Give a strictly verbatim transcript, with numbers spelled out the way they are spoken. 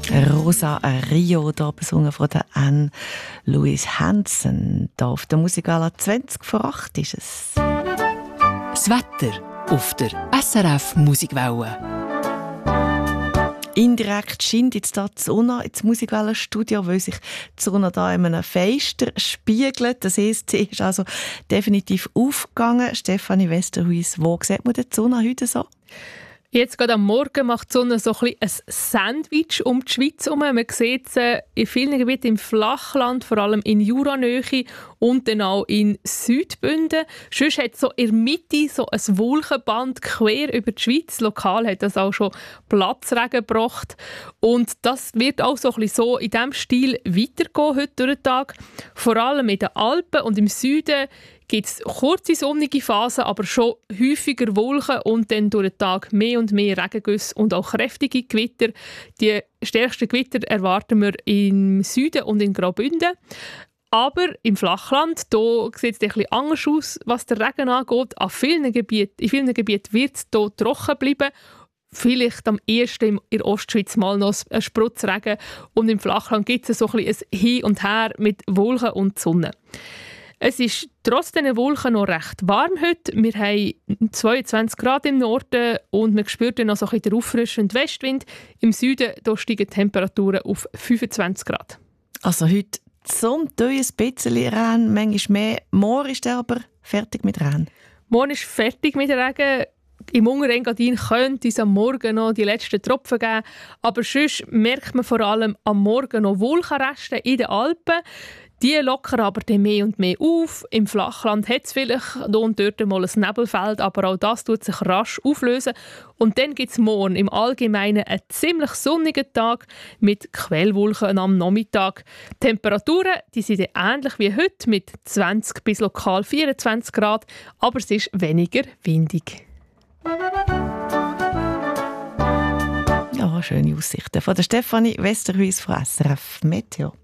Rosa Rio, hier besungen von der Anne Louise Hansen. Hier auf der Musikala zwanzig vor acht ist es. Das Wetter auf der S R F Musikwelle. Indirekt scheint jetzt hier die Sonne ins Musikwellenstudio, weil sich die Sonne hier in einem Fenster spiegelt. Das E S C ist also definitiv aufgegangen. Stefanie Westerhuis, wo sieht man die Sonne heute so? Jetzt gerade am Morgen macht die Sonne so ein, ein Sandwich um die Schweiz herum. Man sieht es in vielen Gebieten im Flachland, vor allem in Juranähe und dann auch in Südbünden. Sonst hat es so in der Mitte so ein Wolkenband quer über die Schweiz. Lokal hat das auch schon Platzregen gebracht. Und das wird auch so, ein bisschen so in diesem Stil weitergehen heute durch den Tag. Vor allem in den Alpen und im Süden gibt es kurze sonnige Phasen, aber schon häufiger Wolken und dann durch den Tag mehr und mehr Regengüsse und auch kräftige Gewitter. Die stärksten Gewitter erwarten wir im Süden und in Graubünden. Aber im Flachland, da sieht es ein bisschen anders aus, was den Regen angeht. An vielen Gebieten, in vielen Gebieten wird es hier trocken bleiben. Vielleicht am ehesten in der Ostschweiz mal noch ein Spritzregen. Und im Flachland gibt es so ein bisschen ein Hin und Her mit Wolken und Sonne. Es ist trotz dieser Wolken noch recht warm heute. Wir haben zweiundzwanzig Grad im Norden und man spürt dann noch so ein bisschen den auffrischenden Westwind. Im Süden da steigen die Temperaturen auf fünfundzwanzig Grad. Also heute zum Teil ein bisschen Regen, manchmal mehr. Morgen ist er aber fertig mit Regen. Morgen ist fertig mit Regen. Im Unterengadin könnte es am Morgen noch die letzten Tropfen geben. Aber sonst merkt man vor allem am Morgen noch Wolkenreste in den Alpen. Die lockern aber dann mehr und mehr auf. Im Flachland hat es vielleicht hier und dort mal ein Nebelfeld, aber auch das tut sich rasch auflösen. Und dann gibt es morgen im Allgemeinen einen ziemlich sonnigen Tag mit Quellwolken am Nachmittag. Die Temperaturen die sind ähnlich wie heute mit zwanzig bis lokal vierundzwanzig Grad, aber es ist weniger windig. Ja, schöne Aussichten von der Stefanie Westerhuis von S R F Meteo.